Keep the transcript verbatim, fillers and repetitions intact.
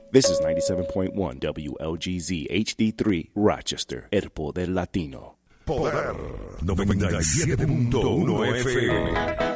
This is ninety-seven point one W L G Z H D three, Rochester, El Poder Latino. Poder noventa y siete punto uno F M.